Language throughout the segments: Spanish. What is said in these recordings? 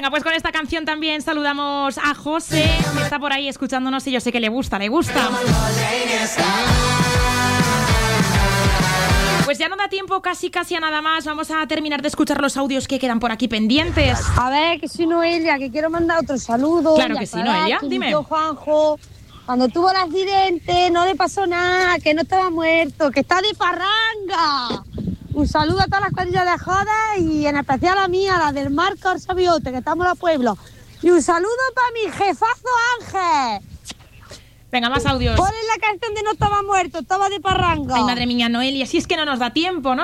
Venga, pues con esta canción también saludamos a José, que está por ahí escuchándonos y yo sé que le gusta. Pues ya no da tiempo casi a nada más. Vamos a terminar de escuchar los audios que quedan por aquí pendientes. A ver, que soy Noelia, que quiero mandar otro saludo. Claro que sí, Noelia, dime. Juanjo, cuando tuvo el accidente no le pasó nada, que no estaba muerto, que está de parranga. Un saludo a todas las cuadrillas de jodas y en especial a mí, a la del Marco Sabiote, que estamos en los pueblos. Y un saludo para mi jefazo Ángel. Venga, más audios. ¿Cuál es la canción de No estaba muerto? Estaba de parranga. Ay, madre mía, Noelia, si es que no nos da tiempo.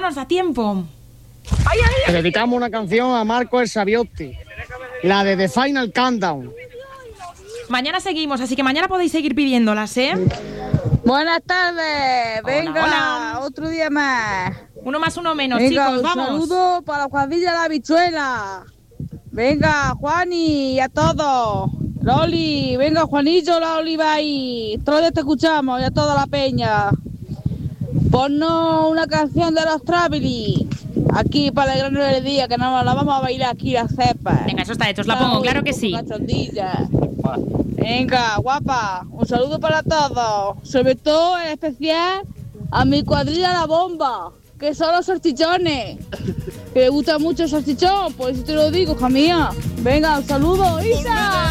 Le dedicamos una canción a Marco el Sabiotti, la de The Final Countdown. Mañana seguimos, así que mañana podéis seguir pidiéndolas, ¿eh? Buenas tardes. Venga, hola. otro día más. Uno más, uno menos, Venga, chicos, un vamos. saludo para la cuadrilla de la habichuela. Venga, Juani, y a todos. Loli, venga, Juanillo, la Oliva y todos te escuchamos y a toda la peña. Ponnos una canción de los Traveli. Aquí para el gran del día, que nos la vamos a bailar aquí la cepa. Venga, eso está hecho, os la pongo, claro que sí. Cachondilla. Venga, guapa, un saludo para todos. Sobre todo en especial a mi cuadrilla La Bomba, que son los salchichones. Que le gusta mucho el salchichón, por eso te lo digo, hija mía. Venga, un saludo, Isa.